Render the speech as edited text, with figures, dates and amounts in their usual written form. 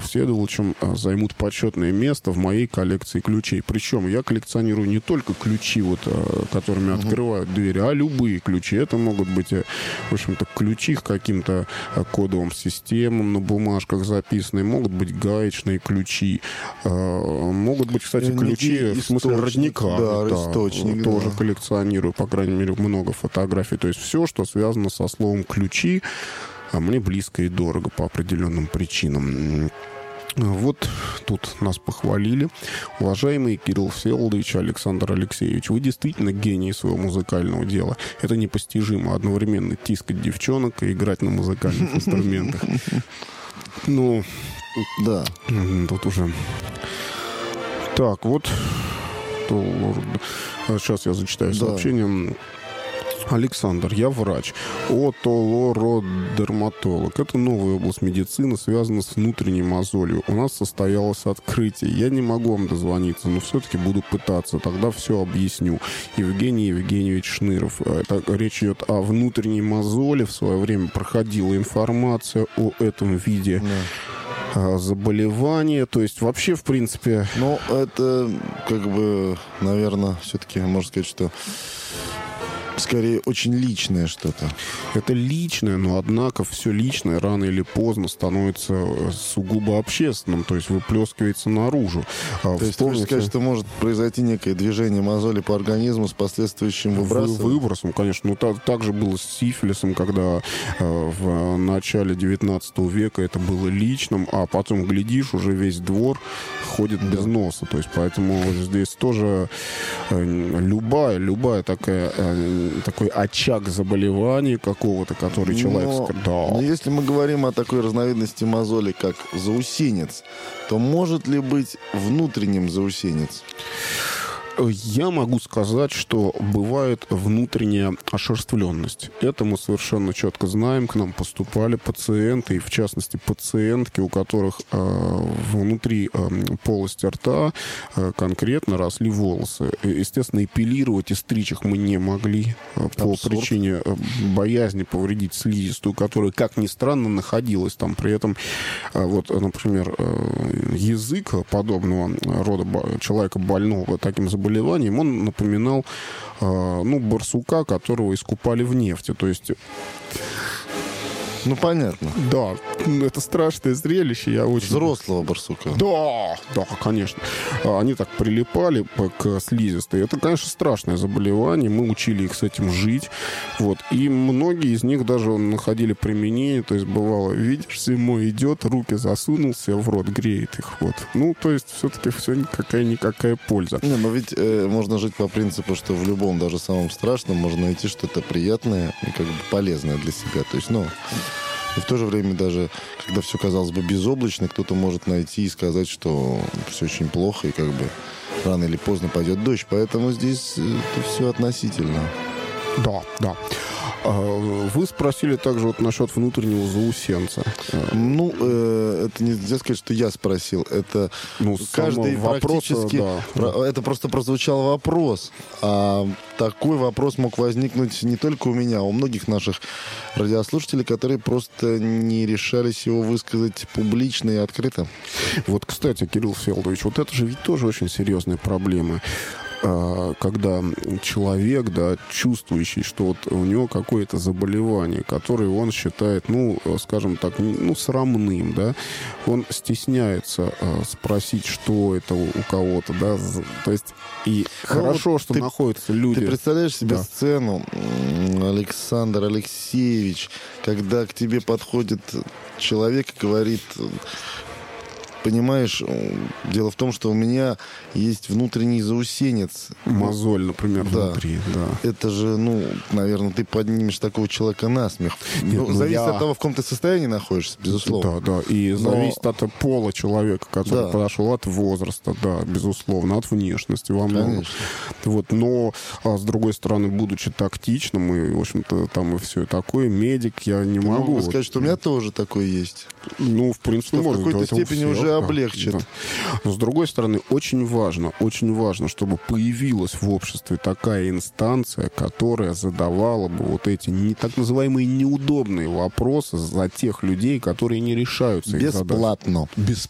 Всеволодовичем займут почетное место в моей коллекции ключей. Причем я коллекционирую не только ключи, вот, которыми открывают двери, а любые ключи. Это могут быть, в общем-то, ключи к каким-то кодовым системам на бумажках записанные, могут быть гаечные ключи, могут быть, кстати, ключи в смысле родника. Да, источник. Тоже коллекционирую, по крайней мере, много фотографий. То есть все, что связано со словом «ключи», мне близко и дорого по определенным причинам. Вот тут нас похвалили. Уважаемый Кирилл Всеволодович, Александр Алексеевич, вы действительно гений своего музыкального дела. Это непостижимо одновременно тискать девчонок и играть на музыкальных инструментах. Ну, да. Тут уже... Так, вот... Сейчас я зачитаю сообщение. Александр, я врач, отолородерматолог. Это новая область медицины, связана с внутренней мозолью. У нас состоялось открытие. Я не могу вам дозвониться, но все-таки буду пытаться. Тогда все объясню. Евгений Евгеньевич Шныров. Это речь идет о внутренней мозоли. В свое время проходила информация о этом виде заболевания. То есть вообще, в принципе... Ну, это, как бы, наверное, все-таки можно сказать, что скорее очень личное что-то. Это личное, но однако все личное рано или поздно становится сугубо общественным, то есть выплескивается наружу. То есть ты хочешь сказать, что может произойти некое движение мозоли по организму с последующим выбросом, конечно. Ну, так же было с сифилисом, когда в начале 19 века это было личным, а потом, глядишь, уже весь двор ходит без носа. То есть поэтому здесь тоже любая такой очаг заболевания какого-то, который человек... Но если мы говорим о такой разновидности мозоли, как заусенец, то может ли быть внутренним заусенец? Я могу сказать, что бывает внутренняя ошерствленность. Это мы совершенно четко знаем. К нам поступали пациенты, и в частности пациентки, у которых внутри полости рта конкретно росли волосы. Естественно, эпилировать и стричь их мы не могли по причине боязни повредить слизистую, которая, как ни странно, находилась там. При этом, вот, например, язык подобного рода человека больного таким заболеванием, он напоминал, барсука, которого искупали в нефти. То есть... Ну, понятно. Да, это страшное зрелище. Я очень... Взрослого барсука. Да, конечно. Они так прилипали к слизистой. Это, конечно, страшное заболевание. Мы учили их с этим жить. Вот. И многие из них даже находили применение. То есть, бывало, видишь, зимой идет, руки засунул себе в рот, греет их. Вот. Ну, то есть, все-таки все никакая польза. Не, но ведь можно жить по принципу, что в любом, даже самом страшном, можно найти что-то приятное и как бы полезное для себя. То есть, и в то же время, даже когда все казалось бы безоблачно, кто-то может найти и сказать, что все очень плохо, и как бы рано или поздно пойдет дождь. Поэтому здесь это все относительно. Да. Вы спросили также вот насчет внутреннего заусенца. Это нельзя сказать, что я спросил. Это каждый практически... Это просто прозвучал вопрос. А такой вопрос мог возникнуть не только у меня, а у многих наших радиослушателей, которые просто не решались его высказать публично и открыто. Вот, кстати, Кирилл Всеволодович, вот это же ведь тоже очень серьезная проблема. Когда человек, чувствующий, что вот у него какое-то заболевание, которое он считает, скажем так, срамным, он стесняется спросить, что это у кого-то, то есть и хорошо, что находятся люди. Ты представляешь себе сцену, Александр Алексеевич, когда к тебе подходит человек и говорит: понимаешь, дело в том, что у меня есть внутренний заусенец. Мозоль, например, внутри, да. Это же, наверное, ты поднимешь такого человека на смех. Зависит от того, в каком ты состоянии находишься, безусловно. Да. И зависит от пола человека, который подошел, от возраста, безусловно, от внешности во многом. Вот, но, с другой стороны, будучи тактичным, и, в общем-то, там и все такое, медик, я не могу. Могу сказать, что у меня тоже такое есть. В принципе, что в какой-то степени уже облегчит. Да. Но, с другой стороны, очень важно, чтобы появилась в обществе такая инстанция, которая задавала бы вот эти так называемые неудобные вопросы за тех людей, которые не решаются их задать.